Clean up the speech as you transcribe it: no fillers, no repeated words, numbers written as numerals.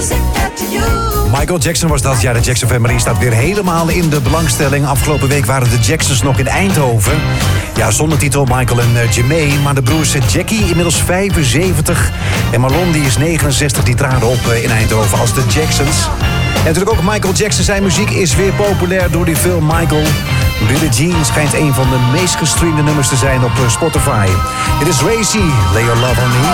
Michael Jackson was dat. Ja, de Jackson Family staat weer helemaal in de belangstelling. Afgelopen week waren de Jacksons nog in Eindhoven. Ja, zonder titel Michael en Jermaine. Maar de broers Jackie, inmiddels 75. En Marlon, die is 69, die traden op in Eindhoven als de Jacksons. En natuurlijk ook Michael Jackson. Zijn muziek is weer populair door die film Michael. Billie Jean schijnt een van de meest gestreamde nummers te zijn op Spotify. Dit is Racy, Lay Your Love On Me.